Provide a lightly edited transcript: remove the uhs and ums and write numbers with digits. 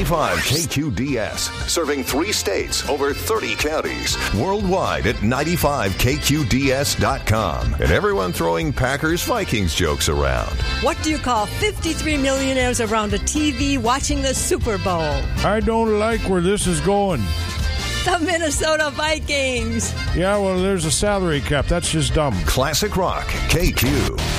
95 KQDS, serving 3 states, over 30 counties, worldwide at 95KQDS.com. And everyone throwing Packers-Vikings jokes around. What do you call 53 millionaires around a TV watching the Super Bowl? I don't like where this is going. The Minnesota Vikings. Yeah, well, there's a salary cap. That's just dumb. Classic Rock, KQ.